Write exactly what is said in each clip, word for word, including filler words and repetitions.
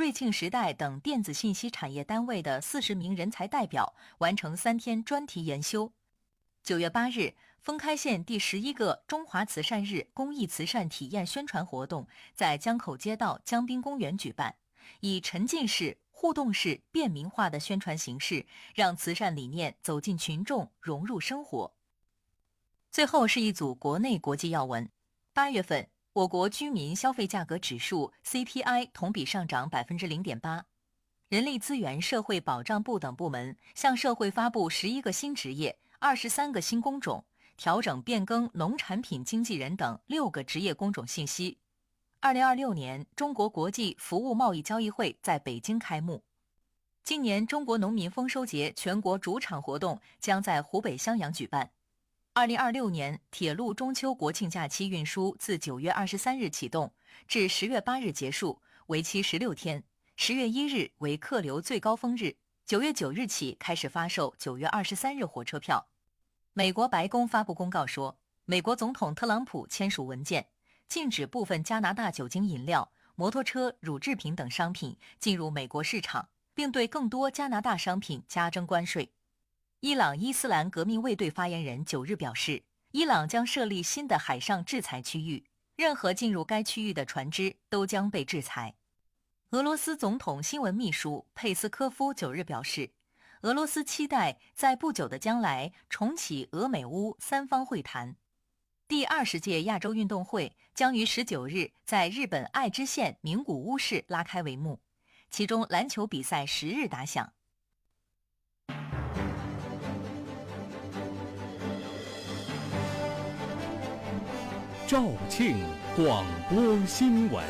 瑞庆时代等电子信息产业单位的四十名人才代表完成三天专题研修。九月八日，丰开县第十一个中华慈善日公益慈善体验宣传活动在江口街道江滨公园举办，以沉浸式、互动式、便民化的宣传形式，让慈善理念走进群众，融入生活。最后是一组国内国际要闻。八月份，我国居民消费价格指数 C P I 同比上涨 百分之零点八。人力资源社会保障部等部门向社会发布十一个新职业、二十三个新工种，调整变更农产品经纪人等六个职业工种信息。二零二六年中国国际服务贸易交易会在北京开幕。今年中国农民丰收节全国主场活动将在湖北襄阳举办。二零二六年铁路中秋国庆假期运输自九月二十三日启动，至十月八日结束，为期十六天。十月一日为客流最高峰日，九月九日起开始发售九月二十三日火车票。美国白宫发布公告说，美国总统特朗普签署文件，禁止部分加拿大酒精饮料、摩托车、乳制品等商品进入美国市场，并对更多加拿大商品加征关税。伊朗伊斯兰革命卫队发言人九日表示，伊朗将设立新的海上制裁区域，任何进入该区域的船只都将被制裁。俄罗斯总统新闻秘书佩斯科夫九日表示，俄罗斯期待在不久的将来重启俄美乌三方会谈。第二十届亚洲运动会将于十九日在日本爱知县名古屋市拉开帷幕，其中篮球比赛十日打响。 肇庆广播新闻。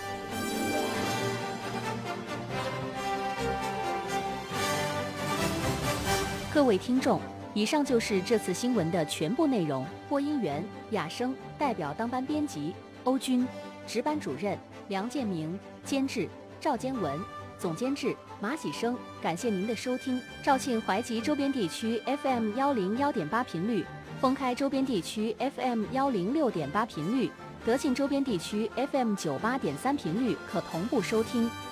各位听众，以上就是这次新闻的全部内容。播音员雅生，代表当班编辑欧军，值班主任梁建明，监制赵坚文，总监制马喜生。感谢您的收听。肇庆淮吉周边地区 F M 幺零幺点八频率，丰开周边地区 F M 幺零六点八频率，德庆周边地区 F M 九八点三频率可同步收听。